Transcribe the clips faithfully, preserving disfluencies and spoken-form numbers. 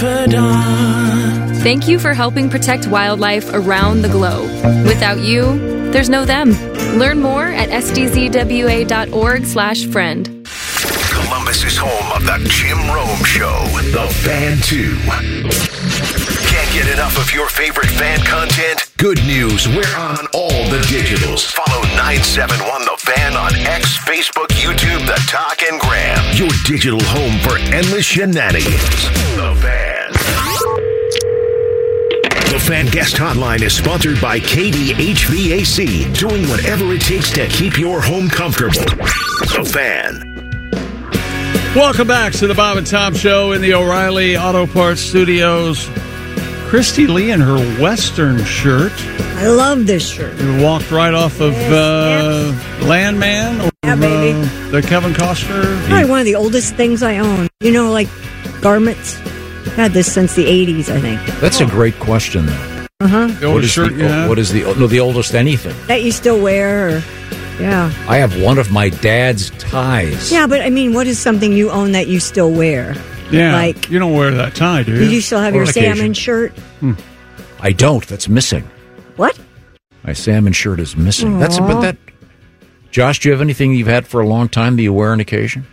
Thank you for helping protect wildlife around the globe. Without you, there's no them. Learn more at s d z w a dot org slash friend. Columbus is home of the Jim Rome Show, The Fan two. Can't get enough of your favorite fan content? Good news, we're on all the digitals. Follow nine seven one The Fan on X, Facebook, YouTube, The Talk, and Gram. Your digital home for endless shenanigans. The Fan. The Fan Guest Hotline is sponsored by K D H V A C, doing whatever it takes to keep your home comfortable. The Fan. Welcome back to the Bob and Tom Show in the O'Reilly Auto Parts Studios. Christy Lee in her Western shirt. I love this shirt. You walked right off of yes, uh, yes. Landman or yeah, baby. Uh, the Kevin Costner. Probably one of the oldest things I own. You know, like garments. I've had this since the eighties, I think. That's oh. a great question, though. Uh-huh. The oldest shirt the, you have? What is the, no, the oldest anything? That you still wear, or, yeah. I have one of my dad's ties. Yeah, but I mean, what is something you own that you still wear? Yeah, like, you don't wear that tie, do you? Do you still have or your occasion. salmon shirt? Hmm. I don't. That's missing. What? My salmon shirt is missing. Aww. That's a, but that. Josh, do you have anything you've had for a long time that you wear on occasion?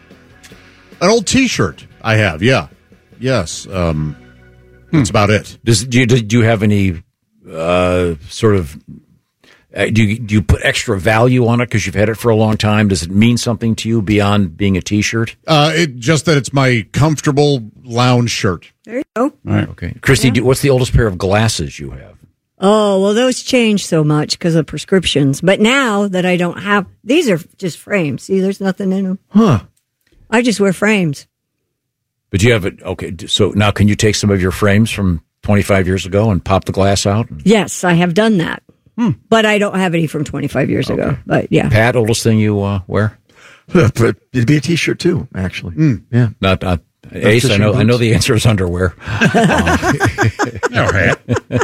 An old T-shirt I have, yeah. Yes. Um, that's hmm. about it. Does do you, do you have any uh, sort of... Uh, do you do you put extra value on it because you've had it for a long time? Does it mean something to you beyond being a T-shirt? Uh, it just that it's my comfortable lounge shirt. There you go. All right. Okay, Christy, yeah. do, what's the oldest pair of glasses you have? Oh, well, those changed so much because of prescriptions. But now that I don't have, these are just frames. See, there's nothing in them. Huh. I just wear frames. But you have it. Okay, so now can you take some of your frames from twenty-five years ago and pop the glass out? Yes, I have done that. Hmm. But I don't have any from twenty-five years okay. ago. But yeah. Pat, oldest thing you uh, wear? It'd be a T-shirt too, actually. Mm. Yeah. Not, not Ace. I know. Boots. I know the answer is underwear. uh, no hat.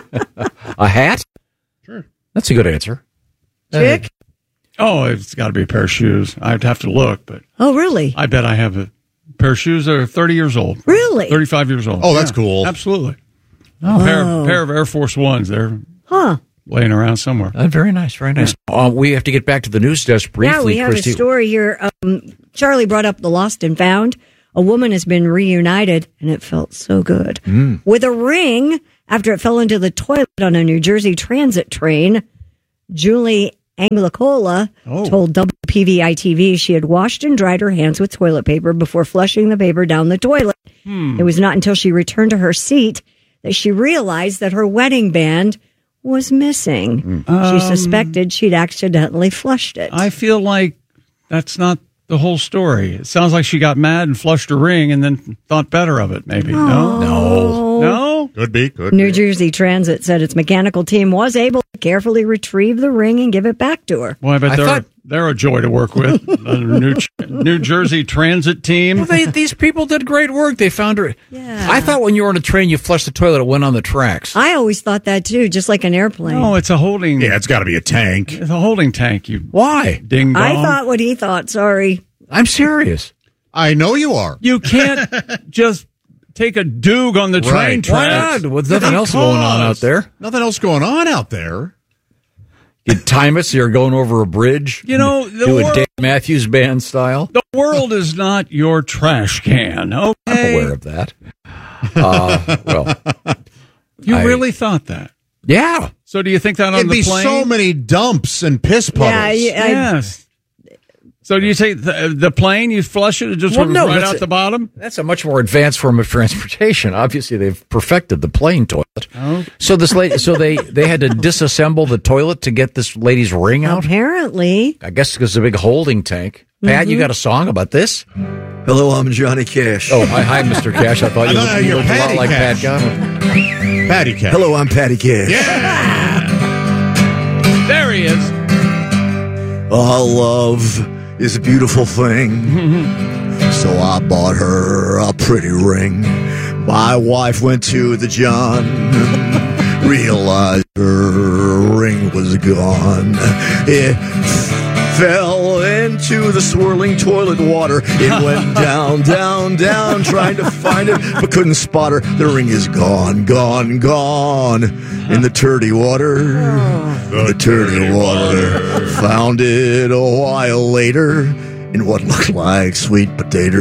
A hat? Sure. That's a good answer. Chick? Oh, it's got to be a pair of shoes. I'd have to look, but oh, really? I bet I have a pair of shoes that are thirty years old. Really? thirty-five years old. Oh, that's yeah, cool. Absolutely. Oh. A pair, pair of Air Force Ones. They're huh. laying around somewhere. Uh, very nice, very nice. Yeah. Uh, we have to get back to the news desk briefly. Yeah, we have Christy. a story here. Um, Charlie brought up the lost and found. A woman has been reunited, and it felt so good, mm. with a ring after it fell into the toilet on a New Jersey transit train. Julie Anglicola oh. told W P V I T V she had washed and dried her hands with toilet paper before flushing the paper down the toilet. Hmm. It was not until she returned to her seat that she realized that her wedding band was missing. Um, she suspected she'd accidentally flushed it. I feel like that's not the whole story. It sounds like she got mad and flushed her ring and then thought better of it, maybe. Oh. No? No? No? Could be, could New be. Jersey Transit said its mechanical team was able to carefully retrieve the ring and give it back to her. Well, I bet I they're, thought... they're a joy to work with. The New, New Jersey Transit team. Well, they, these people did great work. They found her. Yeah. I thought when you were on a train, you flushed the toilet, it went on the tracks. I always thought that, too, just like an airplane. No, it's a holding... Yeah, it's got to be a tank. It's a holding tank. You Why? Ding dong. I thought what he thought, sorry. I'm serious. I know you are. You can't just take a doog on the train Right. tracks. Why not? With nothing else going on out there. Nothing else going on out there. You time it so you're going over a bridge. You know, the do a world, Dave Matthews Band style. The world is not your trash can. Okay, I'm aware of that. Uh, well, you I, really thought that? Yeah. So do you think that on It'd the be plane? so many dumps and piss puddles. Yeah, yeah, I- Yes. So do you say the, the plane, you flush it, it just Well, went no, right that's out a- the bottom? That's a much more advanced form of transportation. Obviously, they've perfected the plane toilet. Oh. So this lady, so they, they had to disassemble the toilet to get this lady's ring out. Apparently. I guess because it's a big holding tank. Pat, Mm-hmm. you got a song about this? Hello, I'm Johnny Cash. Oh, hi, hi, Mister Cash. I thought you I looked, thought you you were looked a lot Patty like Cash. Pat Godwin. Patty Cash. Hello, I'm Patty Cash. There he is. Oh, love is a beautiful thing. So I bought her a pretty ring. My wife went to the John, realized her ring was gone. It fell in into the swirling toilet water. It went down, down, down, trying to find it, but couldn't spot her. The ring is gone, gone, gone in the dirty water. The, the dirty water. Found it a while later in what looked like sweet potato.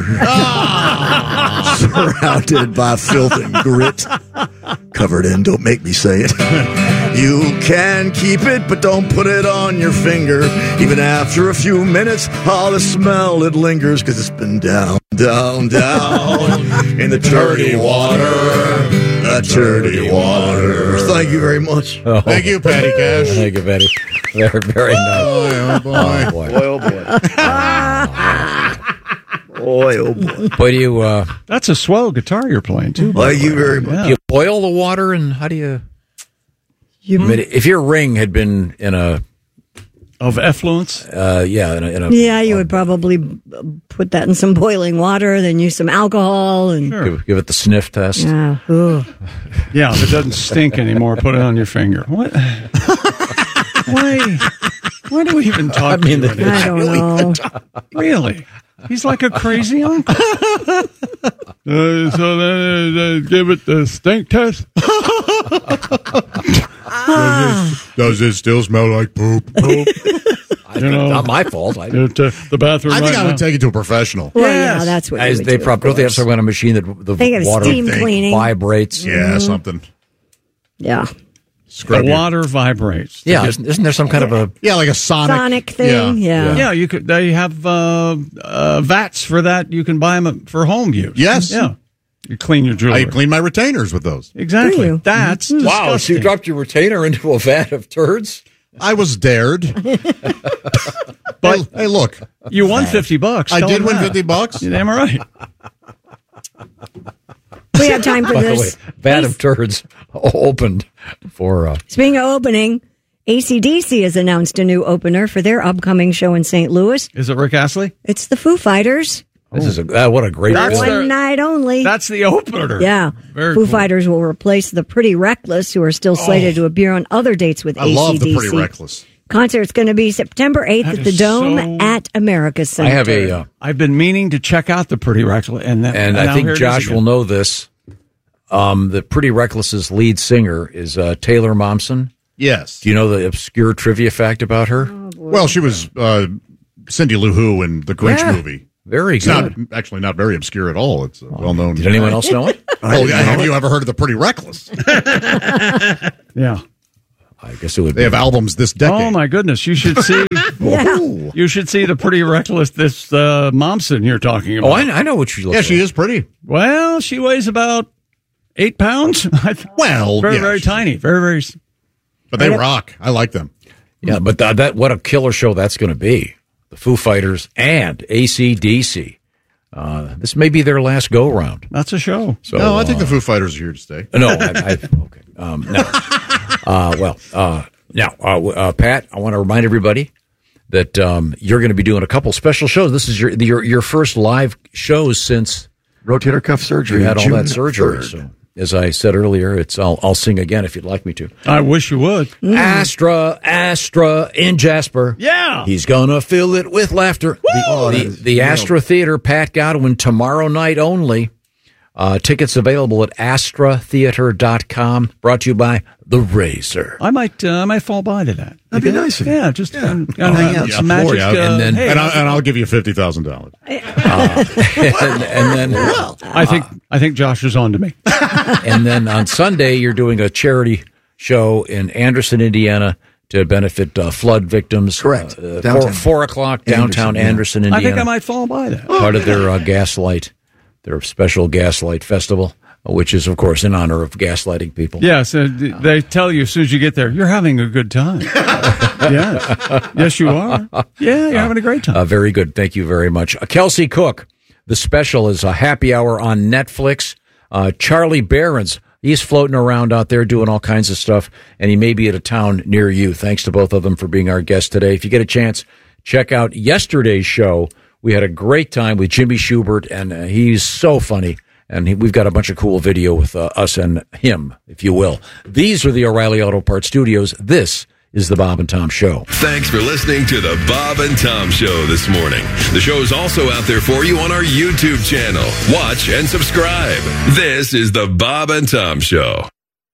Surrounded by filth and grit. Covered in, don't make me say it. You can keep it, but don't put it on your finger. Even after a few minutes, all the smell, it lingers, because it's been down, down, down in the dirty water. The dirty water. Thank you very much. Oh. Thank you, Patty Cash. Thank you, Patty. Very, very nice. Oh, boy. Oh, boy. Boy, oh, boy. Boy, oh, boy. Boy, do you... Uh, That's a swell guitar you're playing, too. Thank you very much. do you boil the water, and how do you... You I mean, if your ring had been in a... Of effluence? Uh, yeah, in a... In a Yeah, you would probably put that in some boiling water, then use some alcohol. and Sure. give, give it the sniff test. Yeah, ooh. Yeah, if it doesn't stink anymore, put it on your finger. What? Why? Why do we even talk I mean, to you? I don't know. Really? He's like a crazy uncle. uh, so then uh, give it the stink test. Does, it, does it still smell like poop? Poop. I, You know, not my fault. I, It, uh, the bathroom. I think right I would now. take it to a professional. Well, Yes. yeah, that's what you As would they do, probably of don't they have course. some kind of machine that the They got a water steam cleaning. vibrates. Yeah, something. Yeah. Scrub The your- water vibrates. Yeah, isn't, isn't there some kind of a... Yeah, like a sonic. Sonic thing, yeah. Yeah, you could. They have uh, uh, vats for that. You can buy them for home use. Yes. Yeah. You clean your jewelry. I clean my retainers with those. Exactly. Do you? That's Wow, so disgusting. you dropped your retainer into a vat of turds? I was dared. But hey, look, You won fifty bucks. I Tell did them win that. fifty bucks. You're damn right. We have time for By the way, this. vat of turds opened for... Uh, Speaking of opening, A C D C has announced a new opener for their upcoming show in Saint Louis. Is it Rick Astley? It's the Foo Fighters. this is a... Uh, what a great... That's bill. their- One night only. That's the opener. Yeah. Very Foo cool. Fighters will replace the Pretty Reckless, who are still slated to appear on other dates with I A C D C. love the Pretty Reckless. Concert's going to be September eighth That at the is Dome so- at America Center. I have a... Uh, I've been meaning to check out the Pretty Reckless, and that, and now I think here it is Josh again. will know this. Um, the Pretty Reckless's lead singer is uh, Taylor Momsen. Yes. Do you know the obscure trivia fact about her? Oh, Well, she was uh, Cindy Lou Who in the Grinch Yeah. movie. Very It's good. not actually not very obscure at all. It's a well known. Did anyone else know it? Oh, yeah, have you ever heard of the Pretty Reckless? Yeah. I guess it would. They be. have albums this decade. Oh my goodness! You should see. Yeah. You should see the Pretty Reckless. This uh, Momsen you're talking about. Oh, I, I know what she looks Yeah, like. she is pretty. Well, she weighs about eight pounds. Well, very yeah, very she- tiny. Very very. s- But they rock. I like them. Yeah, but th- that what a killer show that's going to be. The Foo Fighters and A C D C. Uh, this may be their last go round. That's a show. So No, I think uh, the Foo Fighters are here to stay. No, I, I okay. Um, no. Uh, well, uh, now, uh, uh, Pat, I want to remind everybody that um, you're going to be doing a couple special shows. This is your your your first live shows since Rotator cuff surgery. you had all June that surgery. third. So, as I said earlier, it's I'll, I'll sing again if you'd like me to. I wish you would. Astra, Astra in Jasper. Yeah. He's gonna fill it with laughter. Oh, The, that the, is- the Astra Theater, Pat Godwin, tomorrow night only. Uh, tickets available at astra theater dot com. Brought to you by The Razor. I might. Uh, I might fall by to that. That'd be nice of you. Yeah, just kind of, I'll hang out. some magic. Yeah, uh, and then- hey, And, I, and I'll give you fifty thousand dollars. and, and then, I think I think Josh is on to me. and then on Sunday, you're doing a charity show in Anderson, Indiana, to benefit uh, flood victims. Correct. Uh, Downtown. four, four o'clock downtown Anderson, Anderson, yeah. I Indiana. think I might fall by that. Part of their uh, Gaslight, their special Gaslight Festival, which is, of course, in honor of gaslighting people. Yes, uh, d- they tell you as soon as you get there, you're having a good time. yes, yes, you are. Yeah, you're having a great time. Uh, very good. Thank you very much. Uh, Kelsey Cook, the special is a happy hour on Netflix. Uh, Charlie Barron's, he's floating around out there doing all kinds of stuff, and he may be at a town near you. Thanks to both of them for being our guests today. If you get a chance, check out yesterday's show. We had a great time with Jimmy Schubert, and uh, he's so funny. And he, we've got a bunch of cool video with uh, us and him, if you will. These are the O'Reilly Auto Parts Studios. This is the Bob and Tom Show. Thanks for listening to the Bob and Tom Show this morning. The show is also out there for you on our YouTube channel. Watch and subscribe. This is the Bob and Tom Show.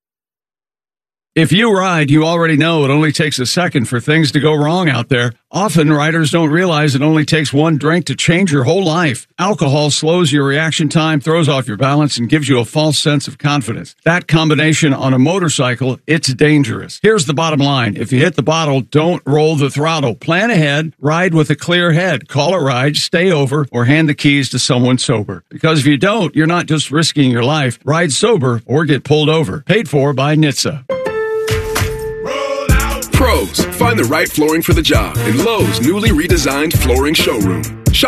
If you ride, you already know it only takes a second for things to go wrong out there. Often, riders don't realize it only takes one drink to change your whole life. Alcohol slows your reaction time, throws off your balance, and gives you a false sense of confidence. That combination on a motorcycle, it's dangerous. Here's the bottom line. If you hit the bottle, don't roll the throttle. Plan ahead, ride with a clear head. Call a ride, stay over, or hand the keys to someone sober. Because if you don't, you're not just risking your life. Ride sober or get pulled over. Paid for by N H T S A. Pros, find the right flooring for the job in Lowe's newly redesigned flooring showroom. Shop